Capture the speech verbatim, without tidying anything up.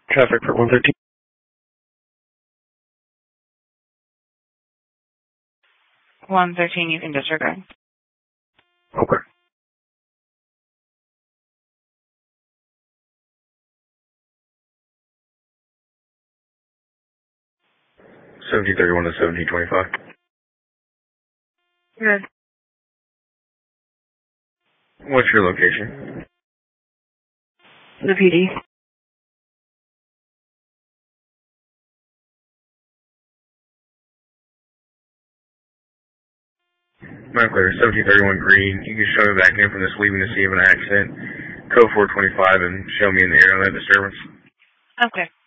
Traffic for one thirteen. one thirteen, you can disregard. Okay. seventeen thirty-one to seventeen twenty-five. Good. What's your location? The P D. My clear, seventeen thirty-one green. You can show me back in from this leaving to see if an accident. Code four twenty-five and show me in the area of that disturbance. Okay.